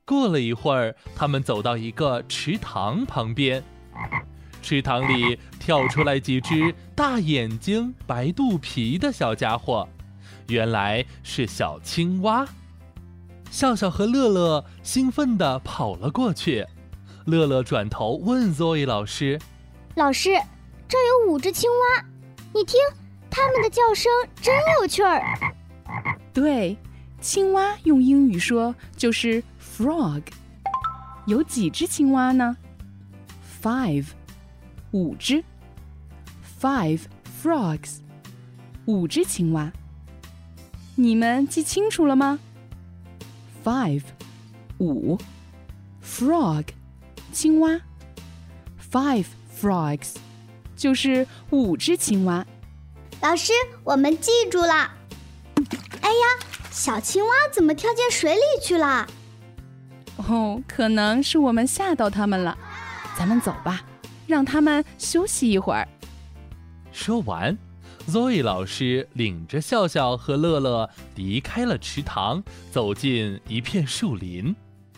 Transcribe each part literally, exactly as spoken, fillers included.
过了一会儿，他们走到一个池塘旁边，池塘里跳出来几只大眼睛、白肚皮的小家伙，原来是小青蛙。笑笑和乐乐兴奋地跑了过去。乐乐转头问 Zoe 老师： 老师，这有五只青蛙，你听，它们的叫声真有趣儿。 对，青蛙用英语说就是 frog。 有几只青蛙呢？ Five， 五只。 Five frogs， 五只青蛙。你们记清楚了吗？ Five， 五。 Frog， 青蛙。 Five frogs， 就是五只青蛙。 老师，我们记住了。哎呀，小青蛙怎么跳进水里去了？ 哦，可能是我们吓到它们了。咱们走吧，让它们休息一会儿。 说完， Zoe 老师领着笑笑和乐乐离开了池塘，走进一片树林。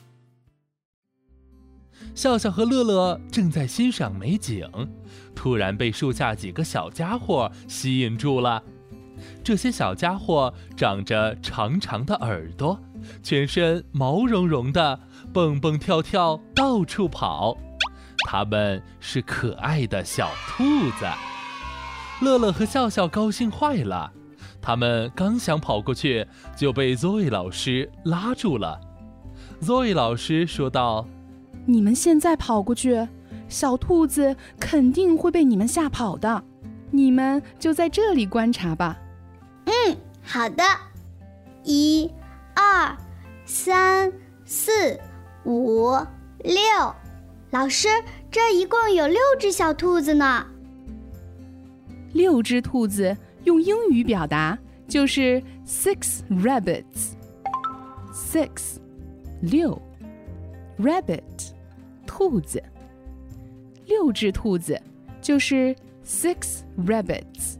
笑笑和乐乐正在欣赏美景，突然被树下几个小家伙吸引住了。这些小家伙长着长长的耳朵，全身毛茸茸的，蹦蹦跳跳，到处跑。它们是可爱的小兔子。乐乐和笑笑高兴坏了，他们刚想跑过去，就被 Zoe 老师拉住了。Zoe 老师说道： 你们现在跑过去，小兔子肯定会被你们吓跑的，你们就在这里观察吧。 嗯，好的。一、二、三、四、五、六。老师，这一共有六只小兔子呢。 六只兔子用英语表达就是 six rabbits。 six， 六， rabbit， 兔子。六只兔子就是 six rabbits。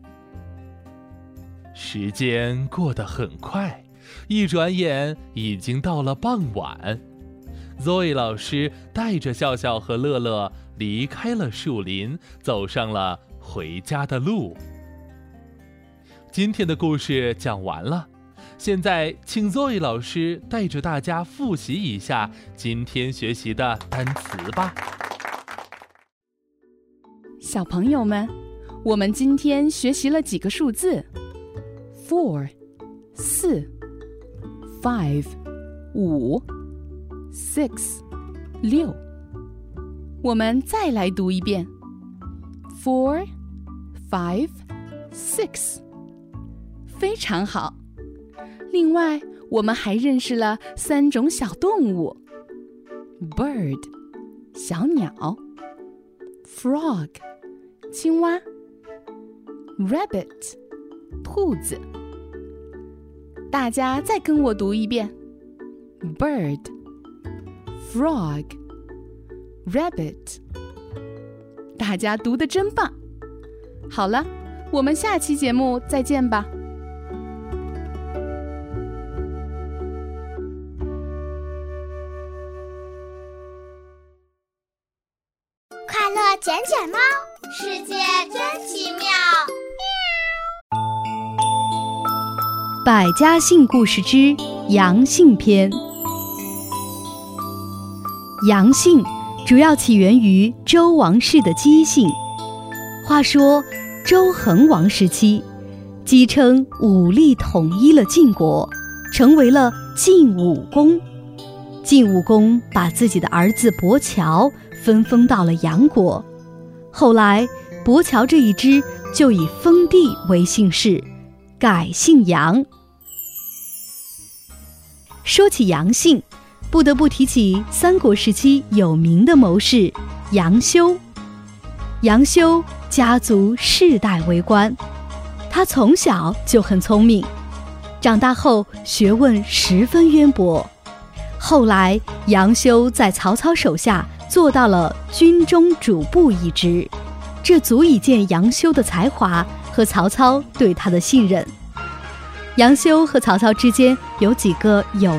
时间过得很快，一转眼已经到了傍晚。Zoe 老师带着笑笑和乐乐离开了树林，走上了回家的路。今天的故事讲完了，现在请 Zoe 老师带着大家复习一下今天学习的单词吧。 小朋友们，我们今天学习了几个数字。Four， 四。Five， 五。Six， 六。我们再来读一遍。Four， five， six。非常好。另外，我们还认识了三种小动物。Bird， 小鸟。Frog， 青蛙。Rabbit， 兔子。大家再跟我读一遍。Bird， Frog， Rabbit。 大家读得真棒。好了，我们下期节目再见吧。 快乐捡捡猫，世界真奇妙。 百家姓故事之杨姓篇。杨姓主要起源于周王室的姬姓。话说周恒王时期，姬称武力统一了晋国，成为了晋武公。晋武公把自己的儿子伯乔分封到了杨国，后来伯乔这一支就以封地为姓氏，改姓杨。说起杨姓，不得不提起三国时期有名的谋士杨修。杨修家族世代为官，他从小就很聪明，长大后学问十分渊博。后来杨修在曹操手下做到了军中主簿一职，这足以见杨修的才华和曹操对他的信任。杨修和曹操之间有几个有